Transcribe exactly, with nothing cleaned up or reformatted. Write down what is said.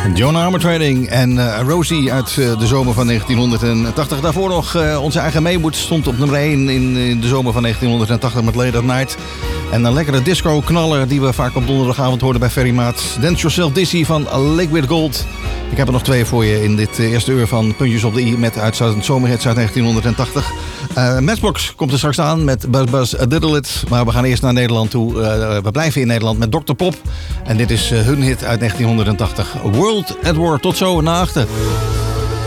Joan Armatrading en uh, Rosie uit uh, de zomer van negentienhonderdtachtig. Daarvoor nog uh, onze eigen Maywood stond op nummer één in, in de zomer van negentienhonderdtachtig met Late at Night. En een lekkere disco-knaller die we vaak op donderdagavond hoorden bij Ferry Maat. Dance Yourself Dizzy van Liquid Gold. Ik heb er nog twee voor je in dit eerste uur van Puntjes op de i met uitsluitend zomerhits uit negentienhonderdtachtig. Uh, Matchbox komt er straks aan met Buzz Buzz Diddle It. Maar we gaan eerst naar Nederland toe. Uh, we blijven in Nederland met dokter Pop. En dit is uh, hun hit uit negentienhonderdtachtig. World at War. Tot zo, na achter.